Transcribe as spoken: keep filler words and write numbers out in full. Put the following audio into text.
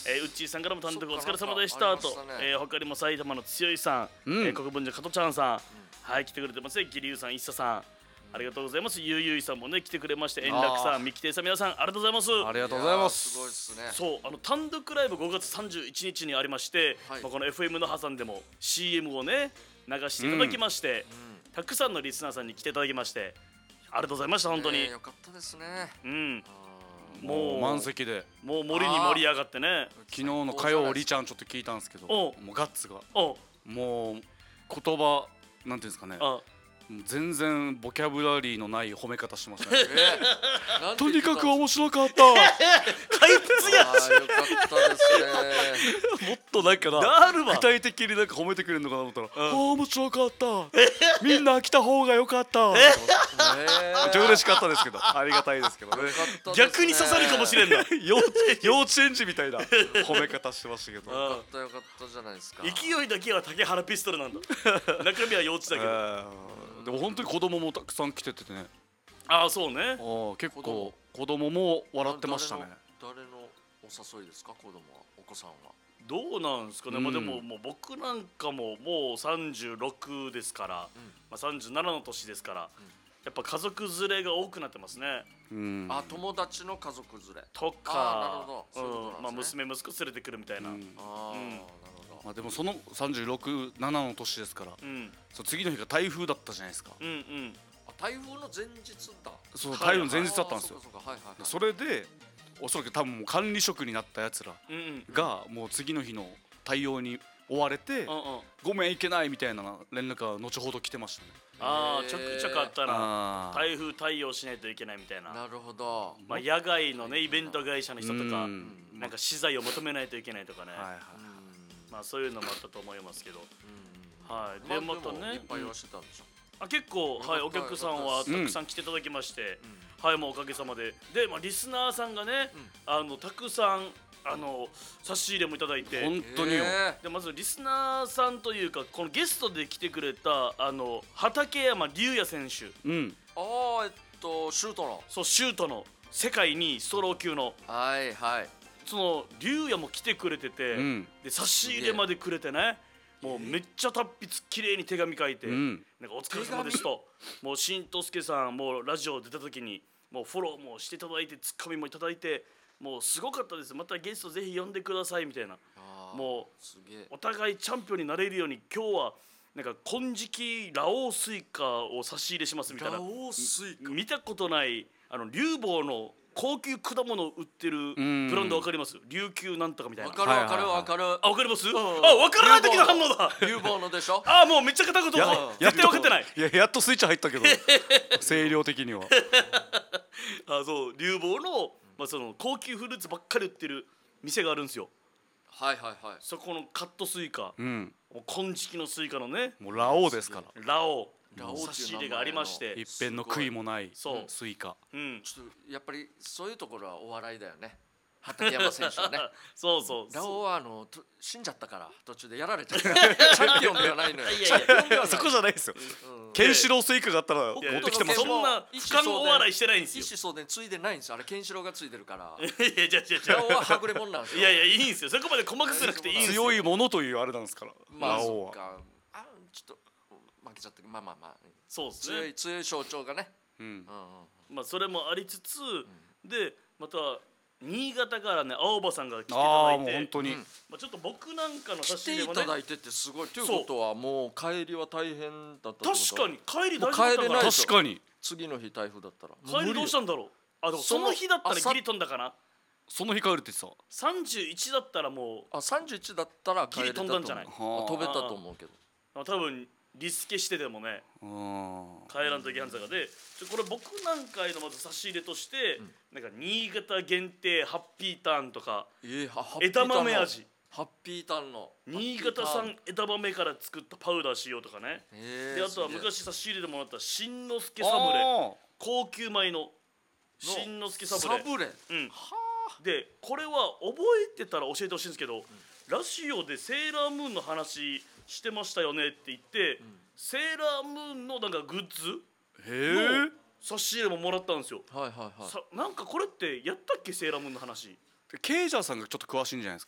えー、うっちーさんからも単独お疲れ様でしたと、えー、他にも埼玉の強いさん、うん、えー、国分寺加トちゃんさん、うん、はい来てくれてますね。義龍さん、一茶さん、ありがとうございます。ゆうゆいさんもね来てくれまして、円楽さん、三木亭さん、皆さんありがとうございます。 ありがとうございます。 すごいですね。 そう、あの単独ライブごがつさんじゅういちにちにありまして、はい、まあ、この エフエム の挟んでも シーエム をね流していただきまして、うん、たくさんのリスナーさんに来ていただきましてありがとうございました。本当に、 えー、よかったですね。 うん、 もう満席でもう森に盛り上がってね。 昨日の火曜りちゃんちょっと聞いたんですけど、もうガッツがもう言葉なんていうんですかね、全然ボキャブラリーのない褒め方してましたね。えー、とにかく面白かった。 怪物やし。よかったですね。もっとなんかな具体的になんか褒めてくれるのかなと思ったら、ああ面白かった。みんな来た方が良かった。めっちゃ嬉しかったですけど、ありがたいですけどね。 逆に刺さるかもしれんな。 幼稚園児みたいな褒め方してましたけど。 よかったよかったじゃないですか。 勢いだけは竹原ピストルなんだ。中身は幼稚だけど。 でも本当に子供もたくさん来ててね。 ああそうね。 あ結構子供も笑ってましたね。 誰のお誘いですか、子供は、お子さんは。 どうなんですかね。まあでももう僕なんかももうさんじゅうろくですから、まあさんじゅうななの年ですから、やっぱ家族連れが多くなってますね。 あ、友達の家族連れとか、まあ娘息子連れてくるみたいな。ああ、なるほど。まあでもそのさんじゅうろく、ななの年ですから、うん、そう次の日が台風だったじゃないですか。 うんうん。あ、台風の前日だ。 そう、台風の前日だったんですよ。それでおそらく多分もう管理職になったやつらがもう次の日の対応に追われて、ごめん行けないみたいな連絡が後ほど来てましたね。 ああ、ちょくちょくあったな。台風対応しないといけないみたいな。 なるほど。 まあ野外のねイベント会社の人とか、なんか資材を求めないといけないとかね。まあそういうのもあったと思いますけど、はい。でまたね、 いっぱいはしてたんでしょ。 あ、結構はいお客さんはたくさん来ていただきまして、はい、もうおかげさまで、でまあリスナーさんがね、あのたくさんあの差し入れもいただいて、 本当によ。 でまずリスナーさんというかこのゲストで来てくれたあの畠山龍也選手、 うん、ああえっとシュートの、 そうシュートの世界にストロー級の、 はいはい。 その龍也も来てくれてて、うん、で差し入れまでくれてね、もうめっちゃ達筆綺麗に手紙書いて、うん、なんかお疲れ様ですと、もうしんとすけさんもうラジオ出た時にもうフォローもしていただいてツッコミもいただいて、もうすごかったです、またゲストぜひ呼んでくださいみたいな、もうお互いチャンピオンになれるように今日はなんか金色ラオウスイカを差し入れしますみたいな、 ラオウスイカ見たことないあの竜宝の高級果物を売ってるブランドわかります？琉球なんとかみたいな。 わかるわかるわかる。 あ、わかります？あ、わからない時の反応だ。 竜宝のでしょ。 あ、もうめっちゃ片言。絶対分かってない。 いや、やっとスイッチ入ったけど。声量的には。 あ、そう、竜宝のまあその高級フルーツばっかり売ってる店があるんですよ。 はいはいはい。 そこのカットスイカ、うん、もう金色のスイカのね。 もうラオウですから。 ラオウ。差し入れがありまして、 一辺の悔いもないスイカ。 うん、ちょっとやっぱりそういうところはお笑いだよね。畠山選手はね。 そうそう。 ラオウはあの死んじゃったから途中でやられてる。チャンピオンではないのよ。 いやいやそこじゃないですよ。ケンシロウスイカがあったら持ってきてますよ。 そんな俯瞰お笑いしてないんですよ。 一子相伝ついでないんですよ。あれケンシロウがついてるから。 いやいやじゃじゃ。 ラオウははぐれもんなんですよ。 いやいやいいんですよ。そこまで細かくなくていいんですよ。 強いものというあれなんですから。 まあそうか。あ、ちょっと負けちゃってまあまあまあ。 そうですね。 強い強い象徴がね。 うん。まあそれもありつつでまた。新潟からね青葉さんが来ていただいて、 本当に、 まあちょっと僕なんかの差し入れもね来ていただいてってすごいということはもう帰りは大変だったってこと。 確かに帰り大丈夫だったから。 確かに次の日台風だったら帰りどうしたんだろう。あでもその日だったらギリ飛んだかな。 その日帰るってささんじゅういちだったらもうあさんじゅういちだったらギリ飛んだんじゃない。 飛べたと思うけど多分リスケしてでもね帰らんといけんさがで、これ僕なんかへのまず差し入れとして、うん、なんか新潟限定ハッピーターンとか、えー、枝豆味ハッピーターンの新潟産枝豆から作ったパウダーしようとかね、えー、であとは昔差し入れてもらった新之助サブレ、高級米の新之助サブレ、 サブレ、 うん、でこれは覚えてたら教えてほしいんですけど、うん、ラジオでセーラームーンの話してましたよねって言って、うん、セーラームーンのなんかグッズの差し入れももらったんですよ。 はいはいはい。 さなんかこれってやったっけセーラームーンの話。 ケイジャーさんがちょっと詳しいんじゃないです